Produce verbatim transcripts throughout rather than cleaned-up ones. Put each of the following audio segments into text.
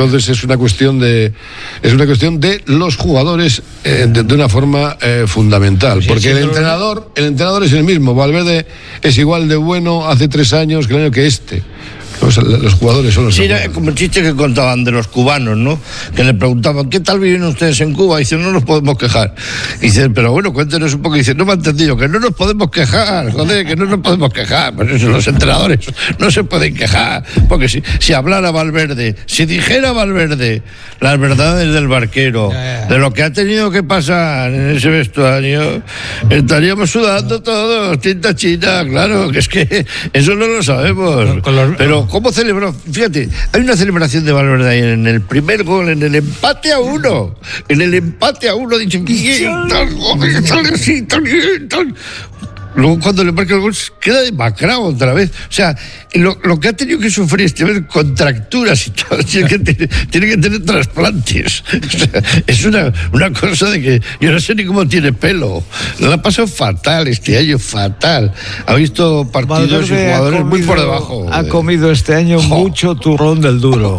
Entonces es una cuestión de es una cuestión de los jugadores eh, de, de una forma eh, fundamental, sí, porque sí, el sí, entrenador el entrenador es el mismo. Valverde es igual de bueno hace tres años que el año que este. Los, los jugadores son los Sí, era como el chiste que contaban de los cubanos, ¿no? Que le preguntaban, ¿qué tal viven ustedes en Cuba? Y dicen, no nos podemos quejar. Y dicen, pero bueno, cuéntenos un poco. Y dicen, no me ha entendido, que no nos podemos quejar, joder, que no nos podemos quejar. Pues eso, los entrenadores no se pueden quejar. Porque si, si hablara Valverde, si dijera Valverde las verdades del barquero, ya, ya. de lo que ha tenido que pasar en ese vestuario, estaríamos sudando todos, tinta china, claro, que es que eso no lo sabemos. Con, con los... Pero ¿cómo celebró? Fíjate, hay una celebración de Valverde ahí en el primer gol, en el empate a uno. En el empate a uno, dicen, bien, tal, joder, tal, así, tal, bien, tal. Luego cuando le marca el gol queda demacrado otra vez. O sea, lo, lo que ha tenido que sufrir este ver contracturas y todo, tiene que tener, tiene que tener trasplantes. O sea, es una, una cosa de que yo no sé ni cómo tiene pelo. Lo ha pasado fatal este año, fatal. Ha visto partidos Valverde y jugadores comido, muy por debajo. Ha comido este año Oh. mucho turrón del duro.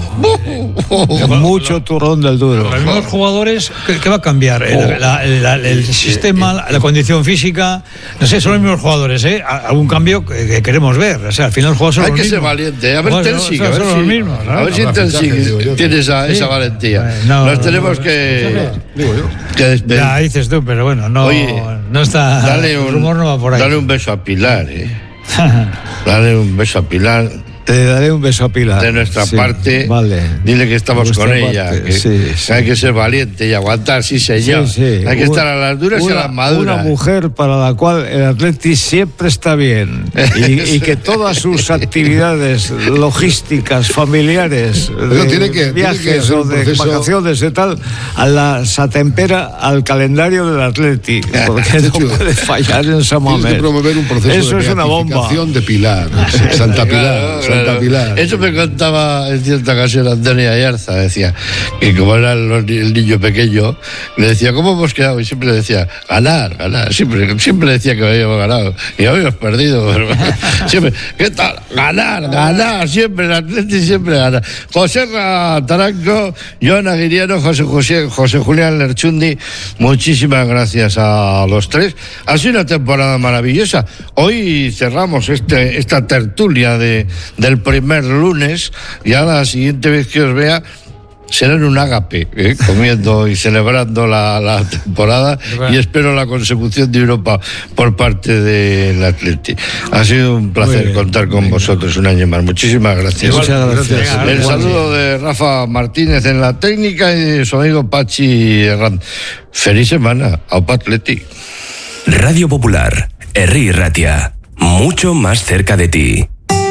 Mucho turrón del duro. Los mismos jugadores, ¿qué, qué va a cambiar? El, la, el, la, el sistema, la, la condición física, no sé, son los mismos jugadores, ¿eh? Algún cambio que, que queremos ver. O sea, al final el juego son Hay los que mismos. ser valiente. A ver, Bueno, Terzi, son- a ver son si, los mismos, ¿no? a ver si Habrá Terzi fichajes, digo yo, tiene esa, Sí. esa valentía. No, Nos no, tenemos no. que, digo yo. que despedir. Ya dices tú, pero bueno, no, Oye, no está. Dale el un, rumor no va por ahí. dale un beso a Pilar, ¿eh? Dale un beso a Pilar. Te daré un beso a Pilar. De nuestra Sí, parte, vale. dile que estamos De con nuestra ella, parte, que, sí, que sí. hay que ser valiente y aguantar, sí señor. Sí, sí. Hay que Un- estar a las duras y a una, las maduras. Una mujer para la cual el Atleti siempre está bien y, y que todas sus actividades logísticas, familiares, de tiene que- tiene que viajes hacer o un de proceso- vacaciones y tal, a las atempera al calendario del Atleti, porque no puede fallar en San Tienes que Mamés. promover un proceso Eso de es una bomba. beatificación de Pilar. Santa Pilar, Claro, Santa claro. Pilar. Eso me contaba en cierta ocasión Antonio Ayarza, decía que como era el, el niño pequeño, le decía, ¿cómo hemos quedado? Y siempre le decía, ganar, ganar. Siempre, siempre decía que habíamos ganado y habíamos perdido. Pero siempre, ¿qué tal? Ganar, ganar, siempre, el Atleti siempre gana. José Taranco, Joan Aguiriano, José, José, José Julián Lerchundi, muchísimas gracias a los tres. Ha sido una temporada maravillosa. Hoy cerramos este, esta tertulia de, del primer lunes. Ya la siguiente vez que os vea será en un ágape, ¿eh? Comiendo y celebrando la, la temporada y espero la consecución de Europa por parte del Atleti. Ha sido un placer contar con vosotros un año más. Muchísimas gracias. Muchas gracias. Venga, El saludo de Rafa Martínez en la técnica y de su amigo Pachi Herrán. Feliz semana. Aupa Atleti. Radio Popular, Herri Ratia, mucho más cerca de ti.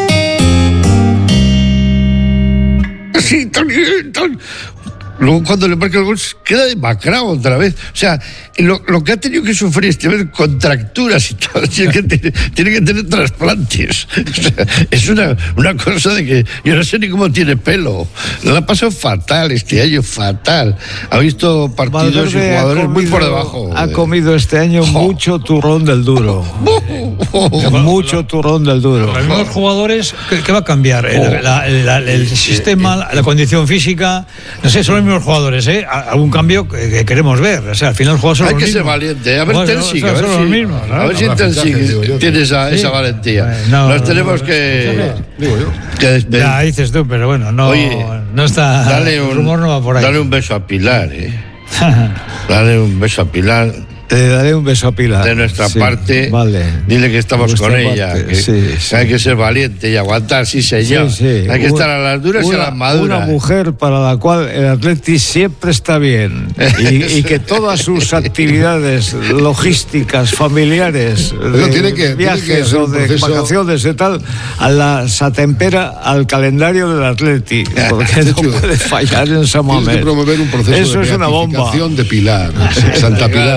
Sí, tan bien, tan... Luego cuando le marca el gol queda demacrado otra vez. O sea, lo, lo que ha tenido que sufrir este ver contracturas y todo, tiene que tener, tiene que tener trasplantes. O sea, es una, una cosa de que yo no sé ni cómo tiene pelo. Lo ha pasado fatal este año, fatal. Ha visto partidos Valverde y ha jugadores muy comido- por debajo. Ha de- comido este año mucho turrón del duro. Mucho turrón del duro. Los mismos jugadores, ¿qué, qué va a cambiar? El, la, el, la, el sistema, la, la condición física, no sé, son los mismos jugadores, ¿eh? Algún cambio que, que queremos ver. O sea, al final el juego son Hay los que mismos. ser valiente. A ver, Bueno, Terzi, son- a ver son si, los mismos, ¿no? a ver si Habrá Terzi fichajes, digo yo. tiene esa, Sí. esa valentía. No, Nos no, tenemos no. que, Digo yo. que despedir. Ya dices tú, pero bueno, no, Oye, no está. Dale el un, rumor no va por ahí. dale un beso a Pilar, ¿eh? Dale un beso a Pilar. Te daré un beso a Pilar. De nuestra Sí, parte, vale. dile que estamos De con nuestra ella, parte, que, sí, que sí. hay que ser valiente y aguantar, sí señor. Sí, sí. Hay que Un- estar a las duras y a una- las maduras. Una mujer para la cual el Atleti siempre está bien y, y que todas sus actividades logísticas, familiares, Pero de tiene que- tiene viajes que hacer o un de proceso- vacaciones y tal, a las atempera al calendario del Atleti, porque no puede fallar en San Tienes que Mamés. promover un proceso Eso de es una bomba. beatificación de Pilar. Santa Pilar, Claro, Santa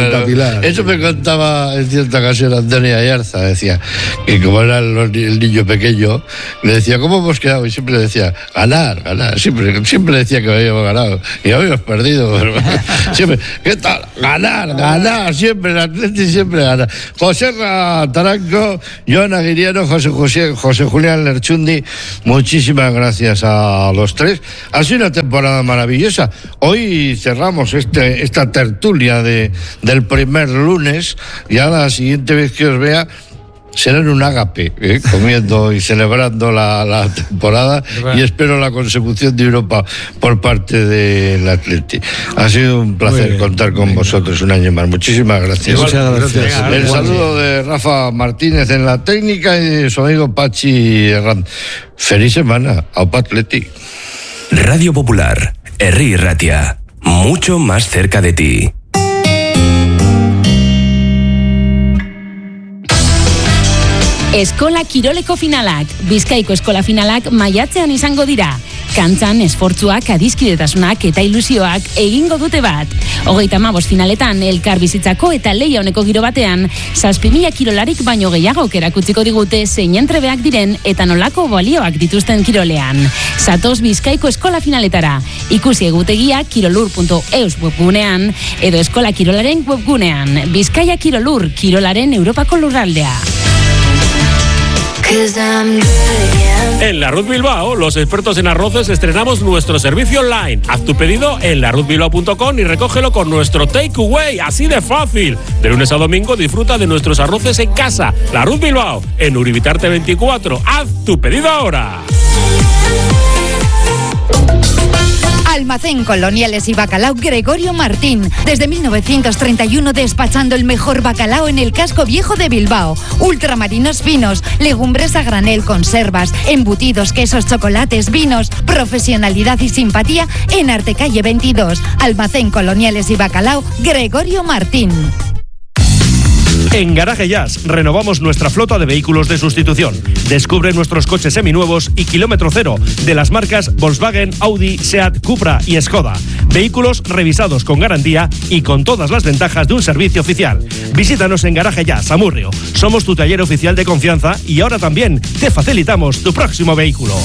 Santa Pilar. Eso me contaba en cierta ocasión Antonio Ayarza, decía que como era el, el niño pequeño, le decía, ¿cómo hemos quedado? Y siempre decía, ganar, ganar. Siempre, siempre decía que habíamos ganado y habíamos perdido. Siempre, ¿qué tal? Ganar, ganar, siempre, el Atleti siempre gana. José Taranco, Joan Aguiriano, José, José, José Julián Lerchundi, muchísimas gracias a los tres. Ha sido una temporada maravillosa. Hoy cerramos este, esta tertulia de, del primer lunes, y a la siguiente vez que os vea será en un ágape, ¿eh? comiendo y celebrando la, la temporada, y espero la consecución de Europa por parte del Atleti. Ha sido un placer contar con Venga. vosotros un año más. Muchísimas gracias. Muchas gracias. gracias. El saludo de Rafa Martínez en la técnica y de su amigo Pachi Herrán. Feliz semana. Aupa Atleti. Radio Popular, Herri Ratia, mucho más cerca de ti. Eskola Kiroleko finalak, Bizkaiko eskola finalak maiatzean izango dira. Kantzan, esfortzuak, adiskidetasunak eta ilusioak egingo dute bat. Hogeita hamabost finaletan, elkar bizitzako eta leia honeko giro batean, zazpi mila kirolarik baino gehiago erakutsiko digute zein entrebeak diren eta nolako balioak dituzten kirolean. Zatoz Bizkaiko eskola finaletara. Ikusi egutegia kirolur puntu eus webgunean edo eskola kirolaren webgunean. Bizkaia Kirolur, kirolaren Europako lurraldea. En La Ruz Bilbao, los expertos en arroces estrenamos nuestro servicio online. Haz tu pedido en la ruz bilbao punto com y recógelo con nuestro takeaway, así de fácil. De lunes a domingo disfruta de nuestros arroces en casa. La Ruz Bilbao, en Uribitarte veinticuatro. Haz tu pedido ahora. Almacén Coloniales y Bacalao Gregorio Martín. Desde mil novecientos treinta y uno despachando el mejor bacalao en el casco viejo de Bilbao. Ultramarinos finos, legumbres a granel, conservas, embutidos, quesos, chocolates, vinos. Profesionalidad y simpatía en Artecalle veintidós. Almacén Coloniales y Bacalao Gregorio Martín. En Garaje Jazz renovamos nuestra flota de vehículos de sustitución. Descubre nuestros coches seminuevos y kilómetro cero de las marcas Volkswagen, Audi, Seat, Cupra y Skoda. Vehículos revisados con garantía y con todas las ventajas de un servicio oficial. Visítanos en Garaje Jazz, Amurrio. Somos tu taller oficial de confianza y ahora también te facilitamos tu próximo vehículo.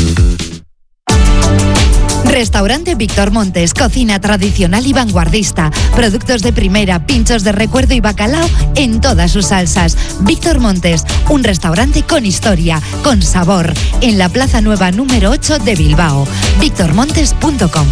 Restaurante Víctor Montes, cocina tradicional y vanguardista, productos de primera, pinchos de recuerdo y bacalao en todas sus salsas. Víctor Montes, un restaurante con historia, con sabor, en la Plaza Nueva número ocho de Bilbao. víctor montes punto com.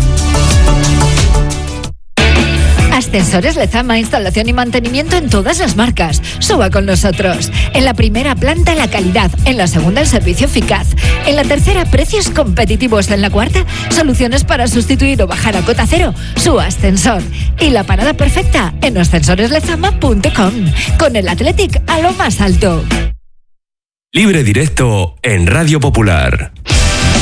Ascensores Lezama, instalación y mantenimiento en todas las marcas. Suba con nosotros. En la primera planta, la calidad. En la segunda, el servicio eficaz. En la tercera, precios competitivos. En la cuarta, soluciones para sustituir o bajar a cota cero su ascensor. Y la parada perfecta en ascensores lezama punto com. Con el Athletic a lo más alto. Libre directo en Radio Popular.